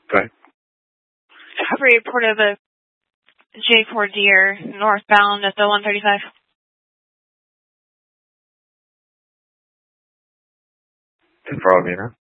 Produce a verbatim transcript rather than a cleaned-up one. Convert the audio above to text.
Go ahead. Have reported a J four Deer northbound at the one thirty-five. In front of me now?